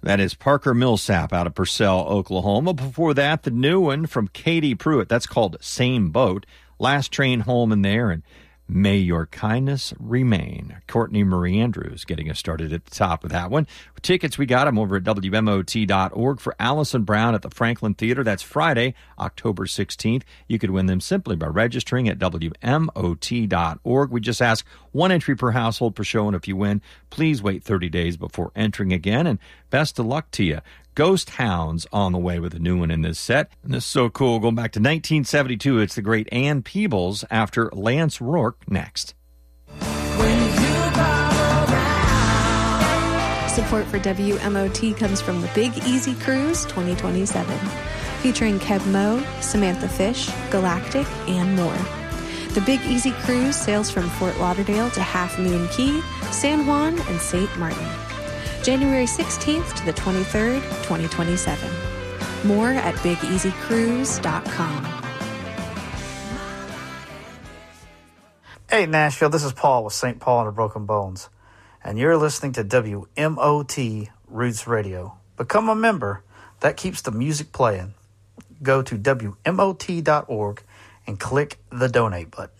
That is Parker Millsap out of Purcell, Oklahoma. Before that, the new one from Katie Pruitt. That's called Same Boat. Last Train Home in there, and May Your Kindness Remain. Courtney Marie Andrews getting us started at the top of that one. Tickets, we got them over at WMOT.org for Allison Brown at the Franklin Theater. That's Friday, October 16th. You could win them simply by registering at WMOT.org. We just ask one entry per household per show, and if you win, please wait 30 days before entering again, and best of luck to you. Ghost Hounds on the way with a new one in this set. And this is so cool. Going back to 1972, it's the great Ann Peebles after Lance Rourke next. Support for WMOT comes from the Big Easy Cruise 2027, featuring Kev Moe, Samantha Fish, Galactic, and more. The Big Easy Cruise sails from Fort Lauderdale to Half Moon Cay, San Juan, and St. Martin. January 16th to the 23rd, 2027. More at BigEasyCruise.com. Hey, Nashville, this is Paul with St. Paul and the Broken Bones, and you're listening to WMOT Roots Radio. Become a member. That keeps the music playing. Go to WMOT.org and click the donate button.